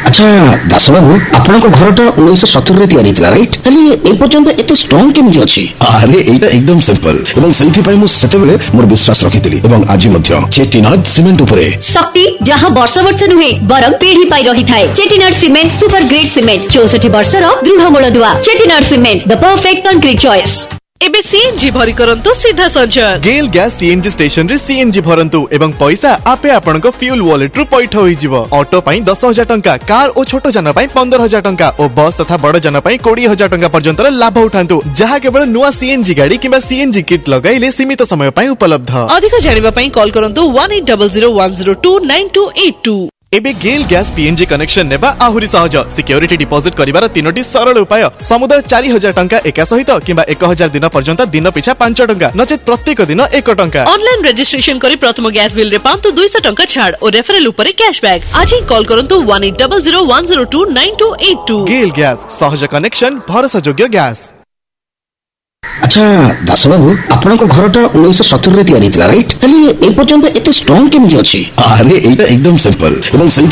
अच्छा दास बाबू आपण घरटा 1970 तैयारी थिला राइट खाली ए पर्यंत एते स्ट्रांग केमि अछि? अरे एटा एकदम सिंपल एवं सेंथि पई मु सेतेबेले मोर विश्वास रखिथिली एवं आज मध्य चेटीनाद सीमेंट उपरे शक्ति जहां वर्ष वर्ष नुहे बरम पीढ़ी पाई रही थाए। Chettinad cement super grade cement 64 वर्षर दृढ़ मूलदुआ। Chettinad cement the perfect concrete choice. एबे सीएनजी भरी करंतु सीधा संजय गेल गैस सीएनजी स्टेशन रे सीएनजी भरंतु एवं पैसा आपे आपनक फ्यूल वॉलेट रु पैठ होई जिवो। ऑटो पई 10,000 टंका, कार और छोटो जन पई 15,000 टंका और बस तथा बड़ जन पई 20,000 टंका पर्यंत लाभ उठांतु जहा केवल नुवा सीएनजी गाड़ी किबा सीएनजी किट लगाइले सीमित समय पई उपलब्ध। अधिक जानिबा पई कॉल करंतु 180010298282। एबे गेल गैस पीएनजी कनेक्शन नेबा आहुरी सहज। सिक्योरिटी डिपॉजिट करिवार तीनोटी सरल उपाय। समुदाय 4,000 टंका एका सहित किबा 1,000 दिन पर्यंत दिन पिछा 5 टंका नचेत प्रत्येक दिन 1 टंका। ऑनलाइन रजिस्ट्रेशन करी प्रथम गैस बिल रे पांतु 200 टंका छाड़ और रेफरल ऊपर कैशबैक। आज ही कॉल करंतु 180010298282। गेल गैस सहज कनेक्शन भरोसा योग्य गैस। अच्छा दास बाबू आपण घरटा 1970 तैयारी थिला राइट खाली ए पर्यंत एते स्ट्रांग केमि अछि? अरे एटा एकदम सिंपल एवं सेंथि